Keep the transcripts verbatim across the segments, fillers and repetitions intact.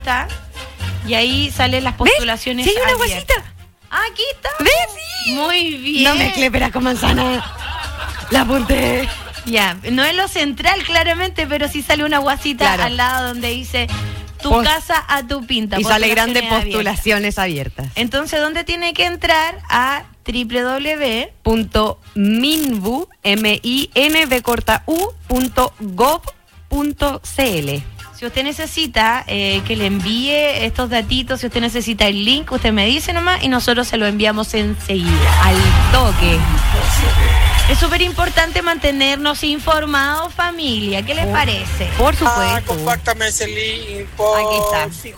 está, y ahí salen las postulaciones. ¿Ves? Sí, hay una abiertas. guasita. Ah, aquí está. ¿Ves? Sí. Muy bien. No mezclé pera con manzana. La apunté. Ya, no es lo central claramente, pero sí sale una guasita Claro. al lado donde dice tu Post- casa a tu pinta. Y sale grande postulaciones postulaciones abiertas. abiertas. Entonces, ¿dónde tiene que entrar? A doble u doble u doble u Punto minbu, M I N B corta U, punto gov punto C L. Si usted necesita eh, que le envíe estos datitos, si usted necesita el link, usted me dice nomás y nosotros se lo enviamos enseguida. Al toque. Es súper importante mantenernos informados, familia. ¿Qué les parece? Por Ah, supuesto. compártame ese link, por Aquí está. fin,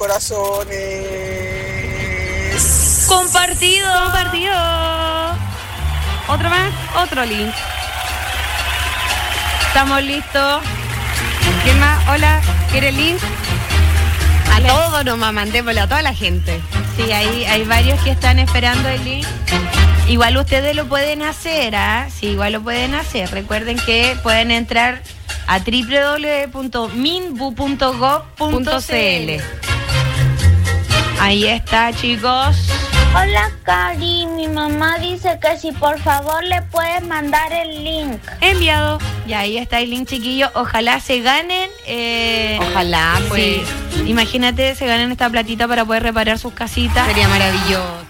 corazones. Compartido. Compartido. Otro más, otro link. Estamos listos. ¿Quién más? Hola, ¿quiere el link? A todos nomás, mandémosle a toda la gente. Sí, hay, hay varios que están esperando el link. Igual ustedes lo pueden hacer, ¿ah? Sí, igual lo pueden hacer. Recuerden que pueden entrar a doble u doble u doble u punto minbu punto gov punto c l. Ahí está, chicos. Hola, Cari. Mi mamá dice que si por favor le puedes mandar el link. Enviado. Y ahí está el link, chiquillos. Ojalá se ganen. Eh, Ojalá, pues. sí. Imagínate, se ganen esta platita para poder reparar sus casitas. Sería maravilloso.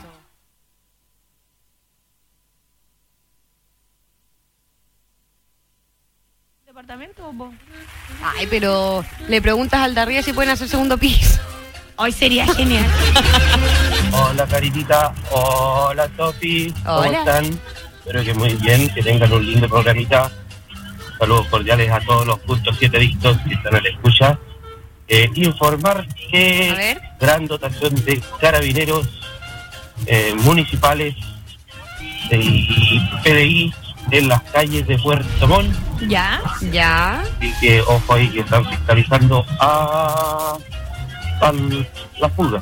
¿Departamento o vos? Ay, pero le preguntas al de arriba si pueden hacer segundo piso. Hoy sería genial. Hola Caritita, hola Sofi, ¿cómo Hola. están? Espero que muy bien, que tengan un lindo programita. Saludos cordiales a todos los puntos siete dictos que están a la escucha. Eh, informar A que ver. gran dotación de carabineros eh, municipales eh, y P D I en las calles de Puerto Montt. ¿Ya? Ya. Así que ojo ahí que están fiscalizando a, a la fuga.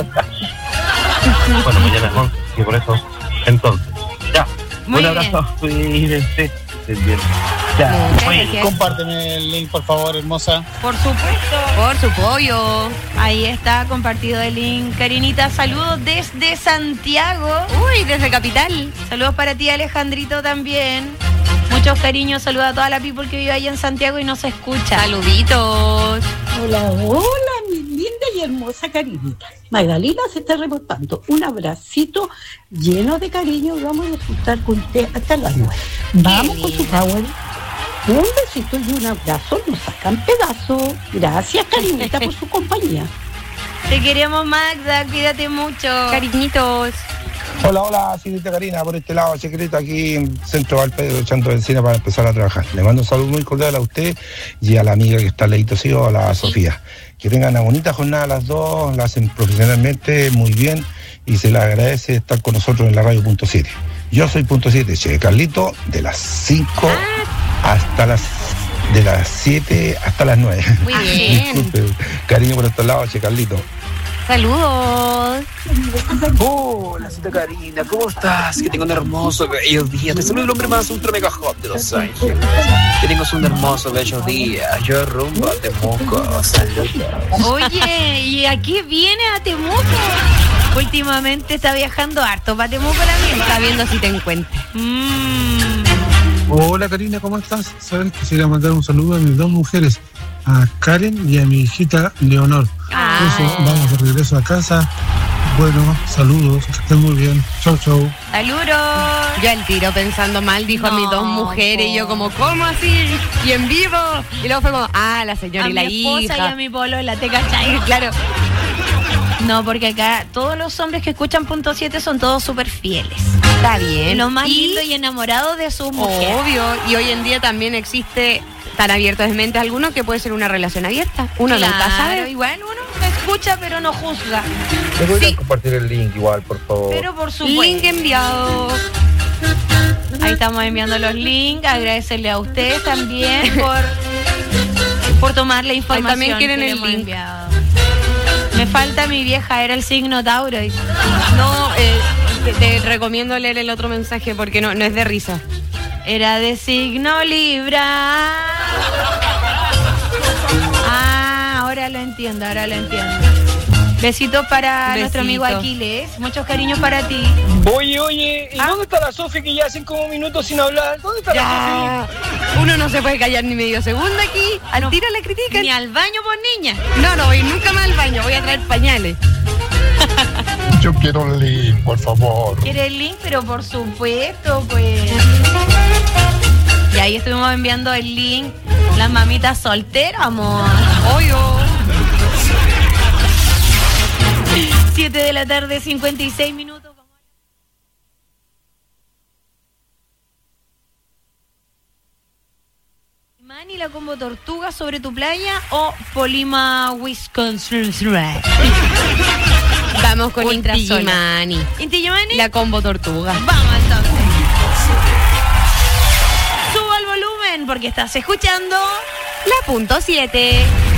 Bueno, mañana es once, y por eso, entonces, ya. Muy Un abrazo, cuídense. Estén bien. Ya. Muchas Oye, gracias. Compárteme el link, por favor, hermosa. Por supuesto. Por su pollo. Ahí está compartido el link. Karinita, saludos desde Santiago. Uy, desde Capital. Saludos para ti, Alejandrito, también. Muchos cariños, saludos a toda la people que vive ahí en Santiago y nos escucha. Saluditos. Hola, hola, mi linda y hermosa Karinita. Magdalena se está reportando. Un abracito lleno de cariño y vamos a disfrutar con usted hasta las nueve. Vamos con su power. Un besito y un abrazo, nos sacan pedazos. Gracias, Karinita, por su compañía. Te queremos, Magda, cuídate mucho. Cariñitos. Hola, hola, señorita Karina, por este lado, secreto aquí en Centro Valpedro, echando benzina para empezar a trabajar. Le mando un saludo muy cordial a usted y a la amiga que está al ladito sí, a la Sofía. Que tengan una bonita jornada las dos, la hacen profesionalmente muy bien y se les agradece estar con nosotros en la radio punto siete. Yo soy punto siete, Che Carlito, de las cinco hasta las de las siete hasta las nueve. Muy bien. Disculpe, cariño por estos lados, Che Carlito. Saludos. Hola, cita Karina, ¿cómo estás? Que tengo un hermoso bello día. Te saludo el hombre más ultra mega hot de Los Ángeles. Que tengas un hermoso bello día. Yo rumbo a Temuco. Saludos. Oye, ¿y aquí viene a Temuco? Últimamente está viajando harto para Temuco la misma. Está viendo si te encuentra. Mm. Hola Karina, ¿cómo estás? Sabes, quisiera mandar un saludo a mis dos mujeres, a Karen y a mi hijita Leonor. Ah. Eso, vamos de regreso a casa. Bueno, saludos, que estén muy bien. Chau, chau. ¡Saludos! Yo al tiro pensando mal, dijo a mis dos No, mujeres, y yo po. como, ¿cómo así? Y en vivo. Y luego fue como, ah, la señora A y la mi esposa hija. y a mi polo, la te cachai. Claro. No, porque acá todos los hombres que escuchan punto siete son todos súper fieles. Está bien. Lo más Y- lindo y enamorado de sus mujeres. Obvio, y hoy en día también existe tan abiertos de mente alguno que puede ser una relación abierta. Uno Claro, nunca sabe. igual uno escucha pero no juzga. ¿Me podrían Sí. compartir el link igual, por favor? Pero por supuesto. Link enviado. Ahí estamos enviando los links. Agradecerle a ustedes también por, por tomar la información. también quieren que le el hemos link. enviado. Me falta mi vieja, era el signo Tauro. dice. No, eh, te, te recomiendo leer el otro mensaje porque no, no es de risa. Era de signo Libra. Ah, ahora lo entiendo, ahora lo entiendo. Besitos para Besito. nuestro amigo Aquiles. Muchos cariños para ti. Oye, oye, ¿y ¿Ah? dónde está la Sofi que ya hacen como minutos sin hablar? ¿Dónde está la Ya. Uno no se puede callar ni medio segundo aquí. Al No. tiro le critican. Ni al baño por niña. No, no voy nunca más al baño. Voy a traer pañales. Yo quiero el link, por favor. ¿Quiere el link? Pero por supuesto, pues. Y ahí estuvimos enviando el link. Las mamitas solteras, amor. Oyo. siete de la tarde, cincuenta y seis minutos. ¿Mani la combo tortuga sobre tu playa o Polima Wisconsin? Vamos con Ultra Inti sola. Gimani. ¿Inti Gimani? La combo tortuga. Vamos entonces. Suba el volumen porque estás escuchando La punto siete.